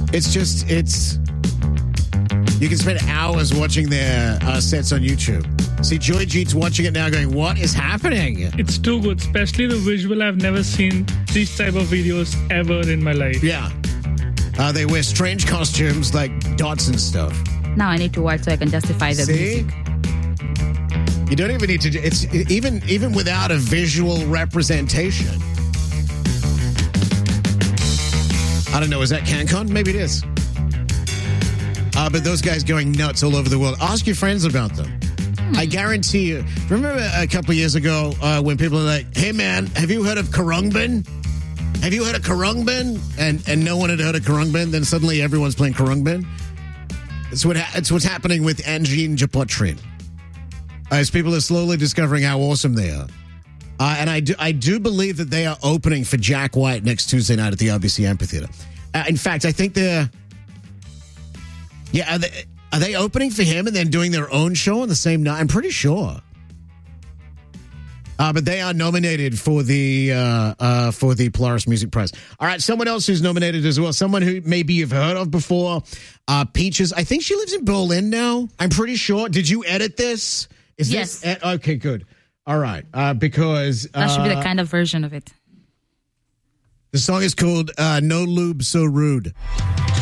You can spend hours watching their sets on YouTube. See, Joy Jeet's watching it now going, what is happening? It's too good, especially the visual. I've never seen these type of videos ever in my life. Yeah. They wear strange costumes like dots and stuff. Now I need to watch so I can justify the music. You don't even need to. It's even without a visual representation. I don't know. Is that CanCon? Maybe it is. But those guys going nuts all over the world. Ask your friends about them. I guarantee you. Remember a couple of years ago when people are like, "Hey man, have you heard of Khruangbin? Have you heard of Khruangbin?" And no one had heard of Khruangbin. Then suddenly everyone's playing Khruangbin. It's what's happening with Angine Japotrin. As people are slowly discovering how awesome they are. And I do believe that they are opening for Jack White next Tuesday night at the RBC Amphitheater. In fact, I think they're... Yeah, are they opening for him and then doing their own show on the same night? I'm pretty sure. But they are nominated for the Polaris Music Prize. All right, someone else who's nominated as well. Someone who maybe you've heard of before. Peaches. I think she lives in Berlin now. I'm pretty sure. Did you edit this? Yes. Okay, good. All right. Because... that should be the kind of version of it. The song is called No Lube So Rude.